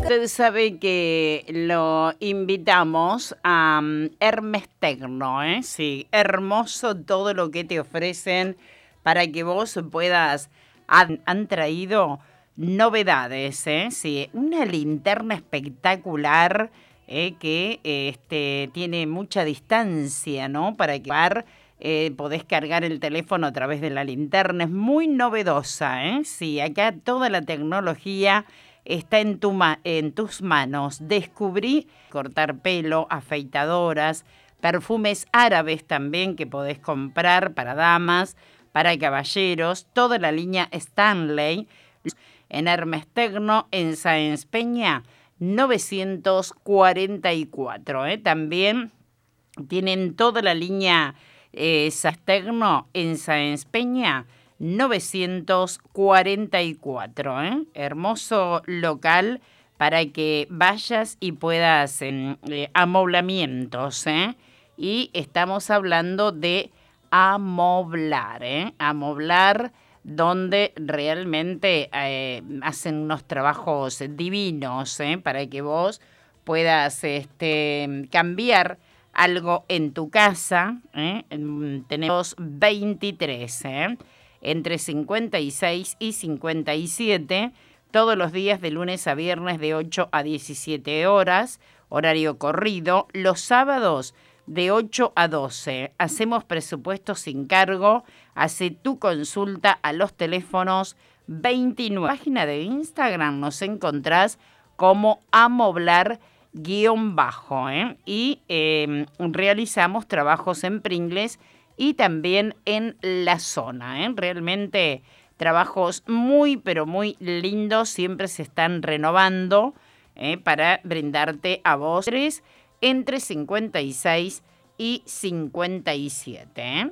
Usted sabe que lo invitamos a Hermes Tecno, ¿eh? Sí, hermoso todo lo que te ofrecen para que vos puedas... Han traído novedades, ¿eh? Sí, una linterna espectacular que tiene mucha distancia, ¿no? Para que podés cargar el teléfono a través de la linterna. Es muy novedosa, ¿eh? Sí, acá toda la tecnología está en tus manos. Descubrí cortar pelo, afeitadoras, perfumes árabes también que podés comprar para damas, para caballeros, toda la línea Stanley en Hermes Tecno, en Sáenz Peña 944. También tienen toda la línea Tecno en Sáenz Peña 944. Hermoso local para que vayas y puedas amoblamientos. Y estamos hablando de amoblar. Amoblar donde realmente hacen unos trabajos divinos para que vos puedas cambiar algo en tu casa. Tenemos 23, entre 56 y 57, todos los días de lunes a viernes de 8 a 17 horas, horario corrido, los sábados de 8 a 12. Hacemos presupuestos sin cargo. Hace tu consulta a los teléfonos 29. Página de Instagram nos encontrás como amoblar_. Y realizamos trabajos en Pringles y también en la zona. Realmente trabajos muy, pero muy lindos. Siempre se están renovando para brindarte a vos entre 56 y 57.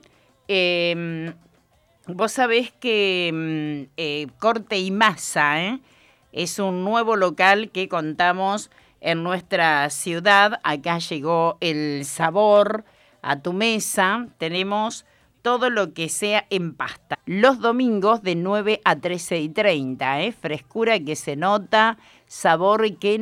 Vos sabés que Corte y Masa es un nuevo local que contamos en nuestra ciudad. Acá llegó el sabor a tu mesa. Tenemos todo lo que sea en pasta. Los domingos de 9 a 13:30. Frescura que se nota, sabor que